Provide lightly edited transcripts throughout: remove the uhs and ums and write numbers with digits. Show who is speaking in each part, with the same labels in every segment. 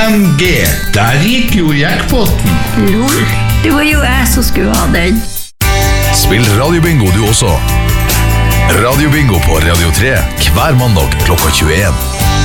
Speaker 1: 1G. Der gikk jo jackpoten.
Speaker 2: Lol, det var jo jeg som skulle ha den.
Speaker 3: Spill radiobingo du også. Radiobingo på Radio 3 hver mandag klokka 21.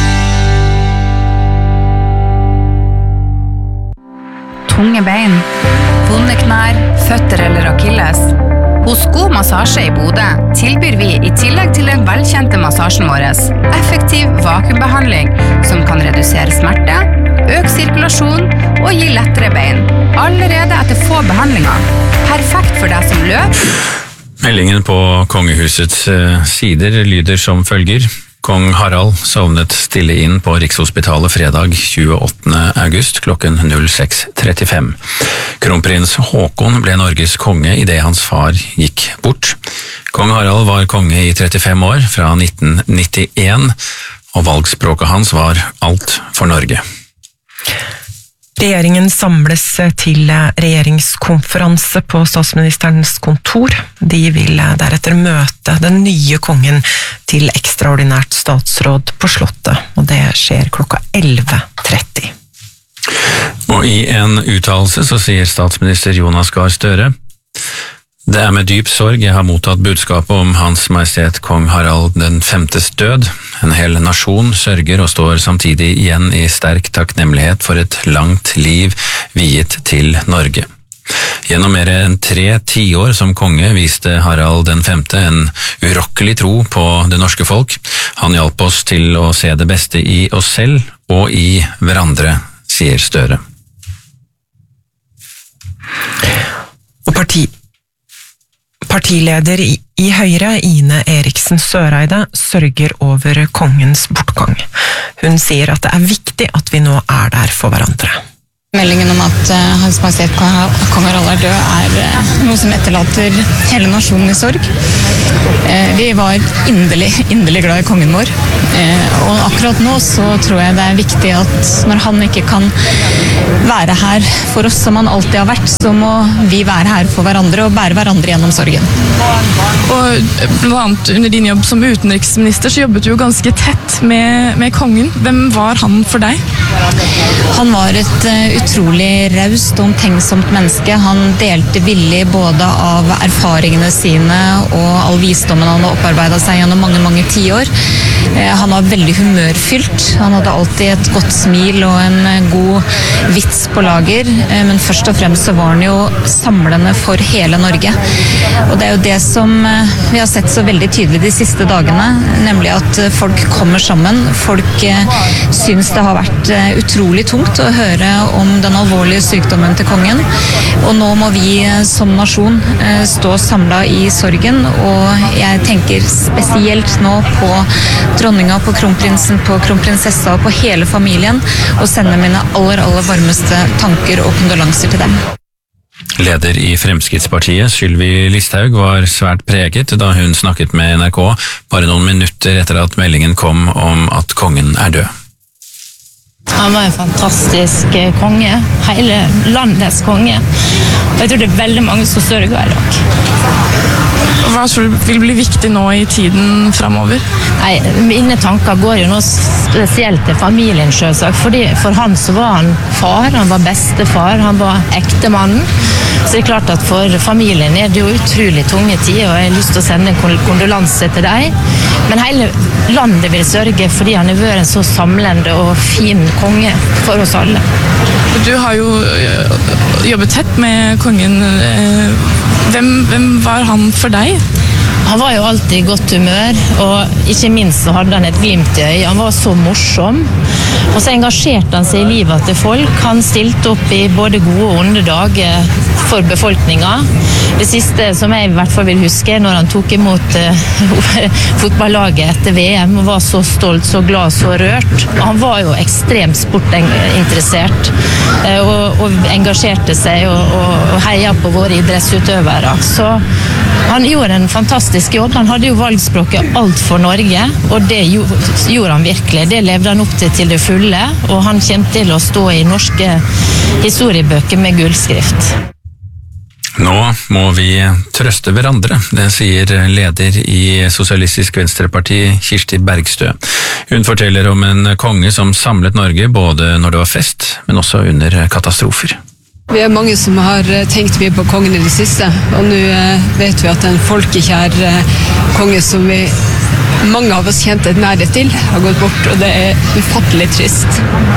Speaker 4: Tunge bein, vonde knær, føtter eller akilles. Hos God Massasje i Bodø tilbyr vi i tillegg til den velkjente massasjen vår effektiv vakuumbehandling som kan redusere smerte, øke sirkulasjon og gi lettere bein. Allerede etter få behandlinger. Perfekt for deg som løp.
Speaker 5: Meldingen på kongehusets sider lyder som følger. Kong Harald sovnet stille inn på Rikshospitalet fredag 28. august klokken 06:35. Kronprins Håkon ble Norges konge i det hans far gikk bort. Kong Harald var konge i 35 år, fra 1991, og valgspråket hans var alt for Norge.
Speaker 6: Regjeringen samles til regjeringskonferanse på statsministerens kontor. De vil deretter møte den nye kongen til ekstraordinært statsråd på Slottet, og det skjer klokka 11:30.
Speaker 5: Og i en uttalelse så sier statsminister Jonas Gahr Støre: Det er med dyp sorg jeg har mottatt budskapet om Hans Majestet Kong Harald den femtes død. En hel nasjon sørger og står samtidig igjen i sterk takknemlighet for et langt liv viet til Norge. Gjennom mer enn 3 tiår som konge viste Harald den femte en urokkelig tro på det norske folk. Han hjalp oss til å se det beste i oss selv og i hverandre, sier Støre.
Speaker 6: Og Partileder i Høyre, Ine Eriksen Søreide, sørger over kongens bortgang. Hun sier at det er viktig at vi nå er der for hverandre.
Speaker 7: Meldingen om at Hans Majestet Kong Harald er død er noe som etterlater hele nasjonen i sorg. Vi var inderlig glad i kongen vår, og akkurat nå så tror jeg det er viktig at når han ikke kan være her for oss som han alltid har vært, så må vi være her for hverandre og bære hverandre gjennom sorgen.
Speaker 8: Og blant annet under din jobb som utenriksminister så jobbet du jo ganske tett med kongen. Hvem var han for deg?
Speaker 7: Han var et utrolig raust og omtenksomt menneske. Han delte villig både av erfaringene sine og all visdommen han har opparbeidet seg gjennom mange tiår. Han var veldig humørfylt. Han hadde alltid et godt smil og en god vits på lager, men først og fremst så var han jo samlende for hele Norge. Og det er jo det som vi har sett så veldig tydelig de siste dagene, nemlig at folk kommer sammen. Folk syns det har vært utrolig tungt å høre om den alvorlige sykdommen til kongen, og nå må vi som nasjon stå samlet i sorgen, og jeg tenker spesielt nå på dronninga, på kronprinsen, på kronprinsessa og på hele familien, og sende mine aller varmeste tanker og kondolanser til dem.
Speaker 5: Leder i Fremskrittspartiet, Sylvi Listhaug, var svært preget da hun snakket med NRK bare noen minutter etter at meldingen kom om at kongen er død.
Speaker 9: Han var en fantastisk konge, hele landets konge. Jeg tror det er veldig mange som sørger i dag.
Speaker 8: Hva tror du vil bli viktig nå i tiden fremover?
Speaker 9: Nei, mine tanker går jo noe spesielt til familien selvsagt, fordi for han så var han far, han var bestefar, han var ektemannen. Så det er klart at for familien er det jo utrolig tunge tider, og jeg har lyst til å sende en kondolanse til deg. Men hele landet vil sørge fordi han har vært en så samlende og fin konge for oss alle.
Speaker 8: Du har jo jobbet tett med kongen. Hvem var han for deg?
Speaker 9: Han var jo alltid i godt humør, og ikke minst så hadde han et glimt i øyet. Han var så morsom, og så engasjerte han seg i livet til folk. Han stilte opp i både gode og onde dager for befolkninga. Det siste som jeg i hvert fall vil huske, når han tok imot fotballaget etter VM, og var så stolt, så glad, så rørt. Han var jo ekstremt sportinteressert, og engasjerte seg og heia på våre idrettsutøvere. Så han gjorde en fantastisk jobb. Han hadde jo valgspråket alt for Norge, og det gjorde han virkelig. Det levde han opp til det fulle, og han kommer til å stå i norske historiebøker med gullskrift.
Speaker 5: Nå må vi trøste hverandre, det sier leder i Sosialistisk Venstreparti Kirsti Bergstø. Hun forteller om en konge som samlet Norge både når det var fest, men også under katastrofer.
Speaker 10: Vi mange som har tenkt mye på kongen i det siste, og nå vet vi at en folkekjær konge som mange av oss kjente et nærhet til, har gått bort, og det ufattelig trist.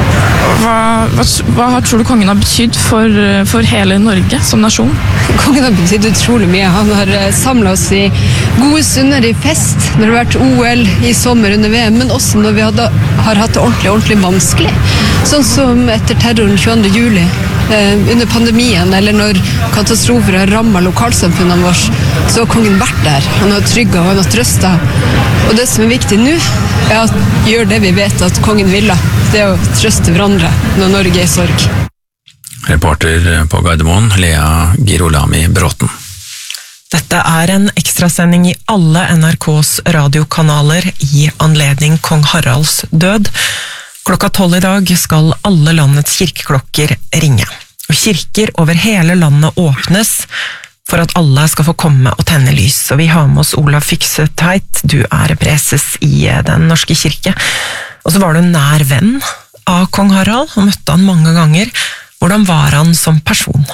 Speaker 8: Hva tror du kongen har betydd for hele Norge som nasjon?
Speaker 10: Kongen har betydd utrolig mye. Han har samlet oss i gode stunder i fest, når det har vært OL i sommer under VM, men også når vi har hatt det ordentlig vanskelig. Sånn som etter terroren 22. juli, under pandemien, eller når katastrofer har rammet lokalsamfunnene våre, så har kongen vært der. Han har trygget og han har trøstet. Og det som viktig nå, at gjør det vi vet at kongen ville. Det å trøste hverandre når Norge i sorg.
Speaker 5: Reporter på Gardermoen, Lea Girolami Bråten.
Speaker 6: Dette en ekstrasending i alle NRKs radiokanaler i anledning Kong Haralds død. Klokka 12 i dag skal alle landets kirkeklokker ringe. Og kirker over hele landet åpnes for at alle skal få komme og tenne lys. Og vi har med oss Olav Fikseteit, du preses i Den norske kirke. Og så var du nær venn av kong Harald, og møtte han mange ganger. Hvordan var han som person?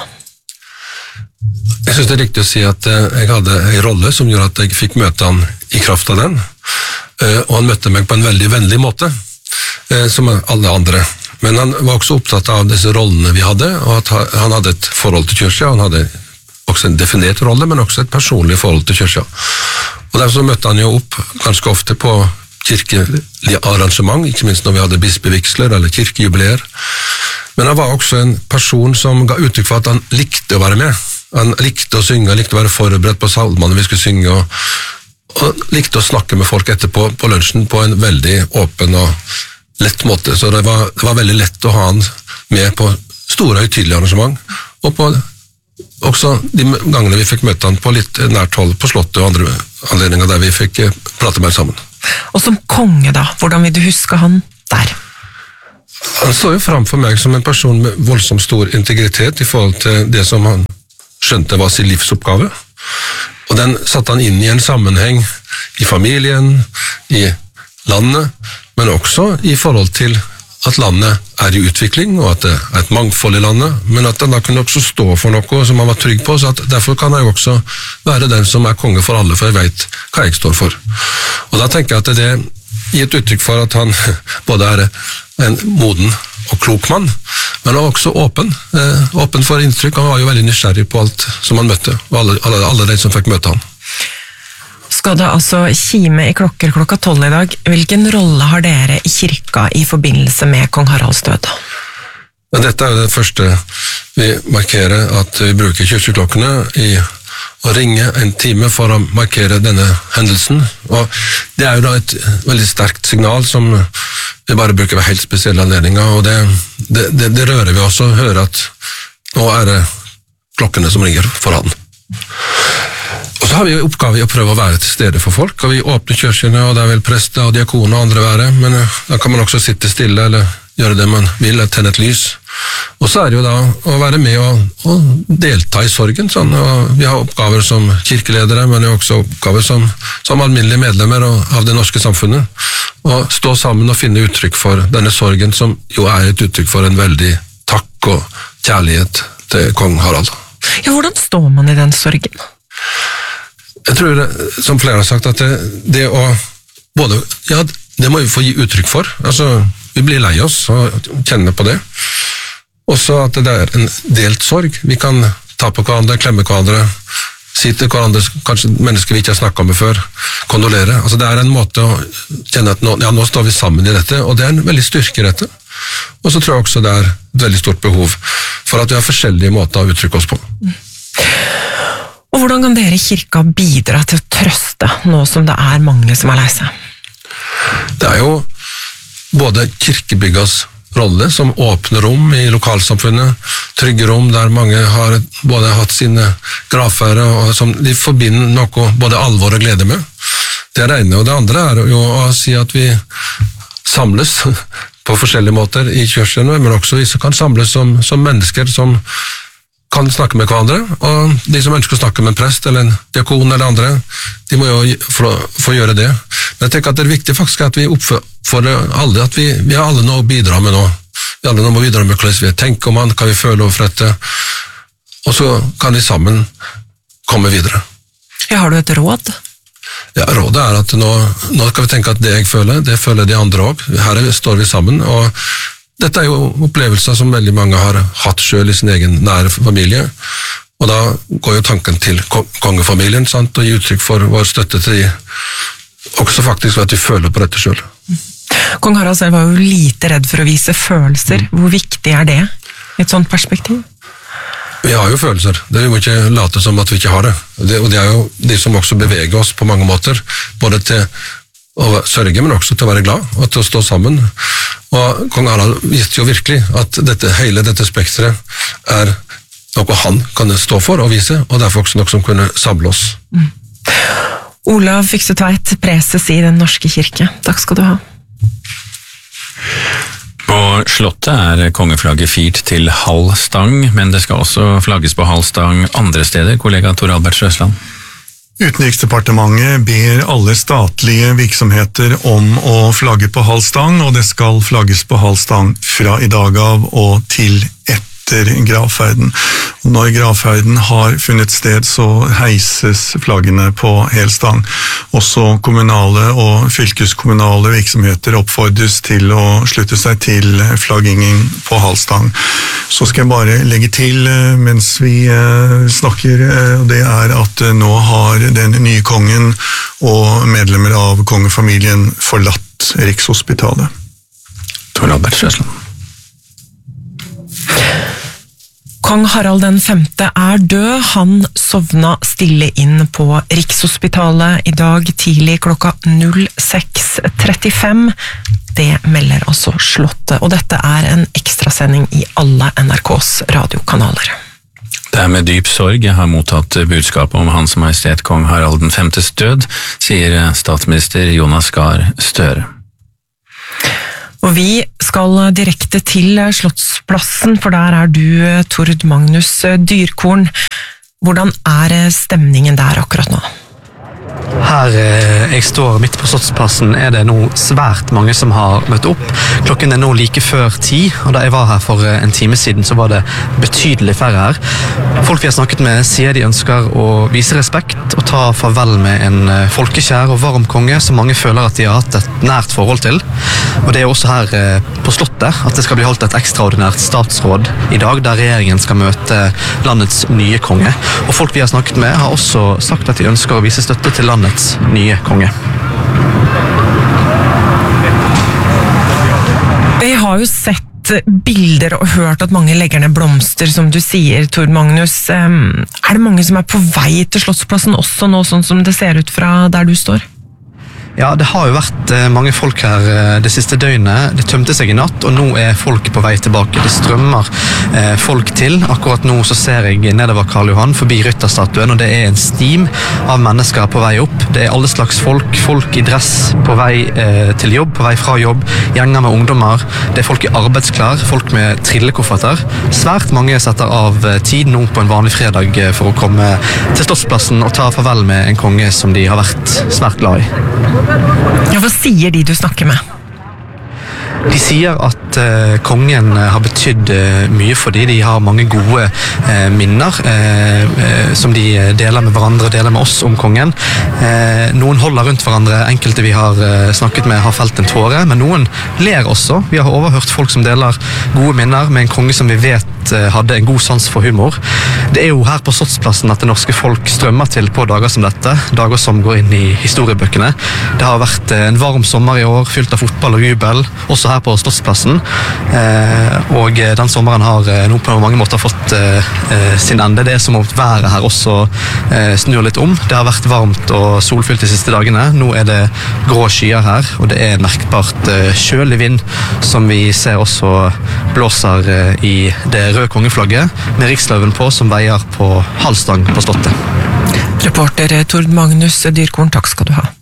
Speaker 11: Jeg synes det riktig å si at jeg hadde en rolle som gjorde at jeg fikk møte han i kraft av den. Og han møtte meg på en veldig vennlig måte, som alle andre. Men han var også opptatt av disse rollene vi hadde, og at han hadde et forhold til kyrkja. Han hadde også en definert rolle, men også et personlig forhold til kyrkja. Og derfor møtte han jo opp ganske ofte på kirkelige arrangement, ikke minst når vi hadde bispevigsler eller kirkejubileer. Men han var også en person som ga uttrykk for at han likte å være med. Han likte å synge, han likte å være forberedt på salmene vi skulle synge, og likte å snakke med folk etterpå på lunsjen på en veldig åpen og lett måte. Så det var veldig lett å ha han med på store høytidelige arrangement, og på også de gangene vi fikk møte han på litt nært hold på slottet og andre anledninger der vi fikk prate mer sammen.
Speaker 6: Og som konge da, hvordan vil du huske han der?
Speaker 11: Han står jo frem for meg som en person med voldsomt stor integritet i forhold til det som han skjønte var sin livsoppgave. Og den satte han inn i en sammenheng i familien, i landet, men også i forhold til at landet i utvikling, og at det et mangfold i landet, men at han da kunne også stå for noe som han var trygg på, så at derfor kan jeg også være den som konge for alle, for jeg vet hva jeg står for. Og da tenker jeg at det gir et uttrykk for at han både en moden og klok mann, men også åpen for inntrykk. Han var jo veldig nysgjerrig på alt som han møtte, og alle de som fikk møte han.
Speaker 6: Skal det altså kime i klokker klokka 12 i dag? Hvilken rolle har dere i kirka i forbindelse med kong Haralds død?
Speaker 11: Dette jo det første vi markerer, at vi bruker kirkeklokkene i å ringe en time for å markere denne hendelsen. Og det jo da et veldig sterkt signal som vi bare bruker ved helt spesielle anledninger, og det rører vi også å høre at nå det klokkene som ringer for han. Og så har vi oppgave i å prøve å være til stede for folk, og vi åpner kirkene, og det vil prester og diakoner og andre være, men da kan man også sitte stille eller gjøre det man vil, tenne et lys. Og så det jo da å være med og delta i sorgen, sånn, og vi har oppgaver som kirkeledere, men også oppgaver som alminnelige medlemmer av det norske samfunnet, og stå sammen og finne uttrykk for denne sorgen, som jo et uttrykk for en veldig takk og kjærlighet til kong Harald.
Speaker 6: Ja, hvordan står man i den sorgen?
Speaker 11: Jeg tror, som flere har sagt, at det å både, ja, det må vi få gi uttrykk for. Altså, vi blir lei oss og kjenner på det. Også at det en delt sorg. Vi kan ta på hverandre, klemme hverandre, si til hverandre, kanskje mennesker vi ikke har snakket med før, kondolere. Altså, det en måte å kjenne at nå står vi sammen i dette, og det en veldig styrke i dette. Og så tror jeg også det et veldig stort behov for at vi har forskjellige måter å uttrykke oss på.
Speaker 6: Og hvordan kan dere i kirka bidra til å trøste nå som det mange som lei seg?
Speaker 11: Det jo både kirkebyggas rolle som åpner rom i lokalsamfunnet, trygge rom der mange har både hatt sine gravfære og som de forbinder noe både alvor og glede med. Det det ene, og det andre jo å si at vi samles på forskjellige måter i kirkene, men også vi som kan samles som mennesker som kan snakke med hverandre, og de som ønsker å snakke med en prest eller en diakon eller andre, de må jo få gjøre det. Men jeg tenker at det er viktig faktisk at vi oppfordrer alle, at vi har alle noe å bidra med nå. Vi har alle noe å bidra med hvordan vi tenker om han, hva vi føler overfor dette, og så kan vi sammen komme videre.
Speaker 6: Ja, har du et råd?
Speaker 11: Ja, rådet er at nå skal vi tenke at det jeg føler, det føler de andre også. Her står vi sammen, og dette er jo opplevelser som veldig mange har hatt selv i sin egen nære familie, og da går jo tanken til kongefamilien, sant, og gi uttrykk for vår støtte til de, også faktisk ved at vi føler på dette selv.
Speaker 6: Kong Harald selv var jo lite redd for å vise følelser. Hvor viktig er det i et sånt perspektiv?
Speaker 11: Vi har jo følelser, vi må ikke late som at vi ikke har det. Og det er jo de som også beveger oss på mange måter, både til å sørge, men også til å være glad, og til å stå sammen. Og kong Harald visste jo virkelig at hele dette spektret er noe han kan stå for og vise, og derfor også noe som kunne samle oss.
Speaker 6: Olav Fykse Tveit, preses i Den norske kirke. Takk skal du ha.
Speaker 5: På Slottet er kongeflagget firt til halv stang, men det skal også flagges på halv stang andre steder, kollega Tor Albert Sjøsland.
Speaker 12: Utenriksdepartementet ber alle statlige virksomheter om å flagge på halv stang, og det skal flagges på halv stang fra i dag av og til etter gravferden. Og når gravferden har funnet sted, så heises flaggene på hel stang. Også kommunale og fylkeskommunale virksomheter oppfordres til å slutte seg til flaggingen på halv stang. Så skal jeg bare legge til mens vi snakker, det er at nå har den nye kongen og medlemmer av kongefamilien forlatt Rikshospitalet.
Speaker 5: Tor Albert Sjøsland.
Speaker 6: Kong Harald den 5. er død. Han sovna stille inn på Rikshospitalet i dag tidlig klokka 06:35. Det melder altså Slottet, og dette er en ekstrasending i alle NRKs radiokanaler.
Speaker 5: Det er med dyp sorg jeg har mottatt budskapet om Hans Majestet Kong Harald den 5.s død, sier statsminister Jonas Gahr Støre.
Speaker 6: Og vi skal direkte til Slottsplassen, for der er du, Tord Magnus Dyrkorn. Hvordan er stemningen der akkurat nå?
Speaker 13: Her jeg står midt på Slottsplassen er det nå svært mange som har møtt opp. Klokken er nå like før 10, og da jeg var her for en time siden så var det betydelig færre her. Folk vi har snakket med sier de ønsker å vise respekt og ta farvel med en folkekjær og varm konge som mange føler at de har hatt et nært forhold til. Og det er også her på Slottet at det skal bli holdt et ekstraordinært statsråd i dag, der regjeringen skal møte landets nye konge. Og folk vi har snakket med har også sagt at de ønsker å vise støtte til landets nye konge.
Speaker 6: Vi har jo sett bilder og hørt at mange legger ned blomster, som du sier, Tord Magnus. Er det mange som er på vei til Slottsplassen også nå, sånn som det ser ut fra der du står?
Speaker 13: Ja, det har jo vært mange folk her det siste døgnet. Det tømte seg i natt, og nå er folk på vei tilbake. Det strømmer folk til. Akkurat nå så ser jeg nedover Karl Johan, forbi Rytterstatuen, og det er en stim av mennesker på vei opp. Det er alle slags folk. Folk i dress på vei til jobb, på vei fra jobb. Gjenger med ungdommer. Det er folk i arbeidsklær, folk med trillekofferter. Svært mange setter av tid nå på en vanlig fredag for å komme til Slottsplassen og ta farvel med en konge som de har vært svært glad i.
Speaker 6: Ja, hva sier de du snakker med?
Speaker 13: De sier at kongen har betydd mye for dem. De har mange gode minner som de deler med hverandre og deler med oss om kongen. Noen holder rundt hverandre, enkelte vi har snakket med har felt en tåre, men noen ler også. Vi har overhørt folk som deler gode minner med en konge som vi vet hadde en god sans for humor. Det er jo her på Slottsplassen at det norske folk strømmer til på dager som dette, dager som går inn i historiebøkene. Det har vært en varm sommer i år, fylt av fotball og jubel, også her på Slottsplassen, og den sommeren har nå på mange måter fått sin ende. Det er som om været her også snur litt om. Det har vært varmt og solfylt de siste dagene. Nå er det grå skyer her, og det er merkbart kjølig vind som vi ser også blåser i det røde kongeflagget med riksløven på som veier på halv stang på Slottet.
Speaker 6: Reporter Tord Magnus Dyrkorn, takk skal du ha.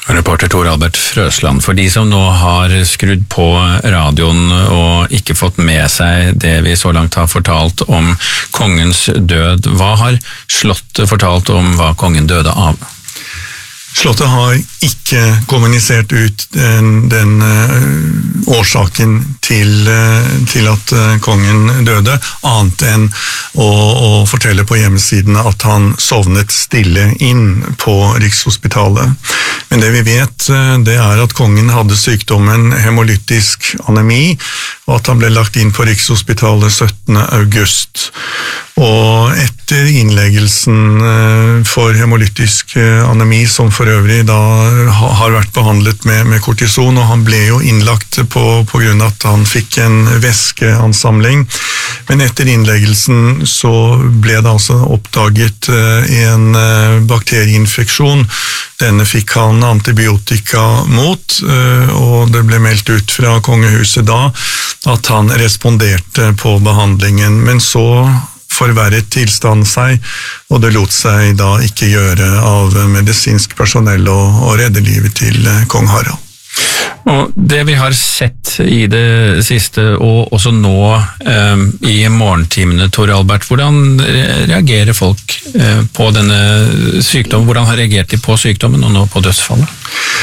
Speaker 5: Reporter Tor Albert Frøsland, for de som nå har skrudd på radioen og ikke fått med seg det vi så langt har fortalt om kongens død, hva har Slottet fortalt om hva kongen døde av?
Speaker 12: Slottet har ikke kommunisert ut den årsaken til at kongen døde, annet enn å fortelle på hjemmesidene at han sovnet stille inn på Rikshospitalet. Men det vi vet, det er at kongen hadde sykdommen hemolytisk anemi, og at han ble lagt inn på Rikshospitalet 17. august. Og etter innleggelsen for hemolytisk anemi, som for øvrig da har vært behandlet med kortison, og han ble jo innlagt på grunn av at han fikk en væskeansamling. Men etter innleggelsen så ble det altså oppdaget en bakterieinfeksjon. Denne fikk han antibiotika mot, og det ble meldt ut fra kongehuset da at han responderte på behandlingen, men så forverret tilstanden seg, og det lot seg da ikke gjøre av medisinsk personell å redde livet til kong Harald.
Speaker 5: Og det vi har sett i det siste, og også nå i morgentimene, Tor Albert, hvordan reagerer folk på denne sykdommen? Hvordan har reagert de på sykdommen og nå på dødsfallet?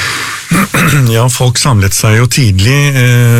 Speaker 12: Ja, folk samlet seg jo tidlig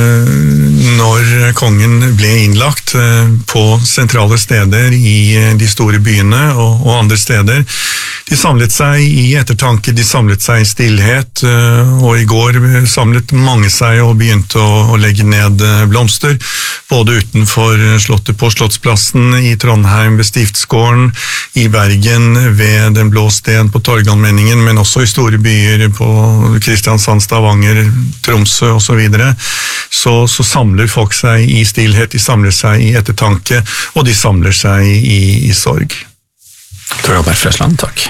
Speaker 12: når kongen ble innlagt på sentrale steder i de store byene og andre steder. De samlet seg i ettertanke, de samlet seg i stillhet, og i går samlet mange seg og begynte å legge ned blomster, både utenfor slottet på Slottsplassen, i Trondheim ved Stiftsgården, i Bergen ved Den blå sten på Torgallmenningen, men også i store byer på Kristiansand, Stavanger, Tromsø og så videre. Så samler folk seg i stillhet, de samler seg i ettertanke, og de samler seg i sorg.
Speaker 5: Tor Albert Frøsland, takk.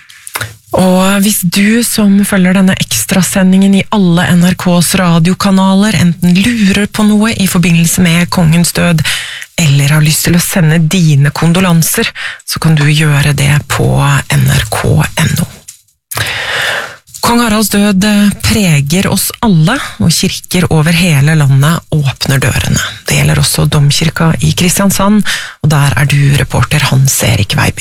Speaker 6: Og hvis du som følger denne ekstrasendingen i alle NRKs radiokanaler enten lurer på noe i forbindelse med kongens død, eller har lyst til å sende dine kondolanser, så kan du gjøre det på nrk.no. Kong Haralds død preger oss alle, og kirker over hele landet åpner dørene. Det gjelder også Domkirka i Kristiansand, og der er du reporter Hans Erik Weiby.